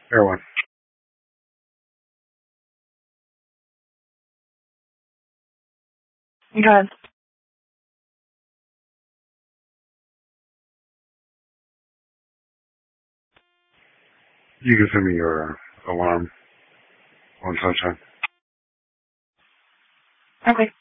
Air one. Go ahead. You can send me your alarm on Sunshine. Okay.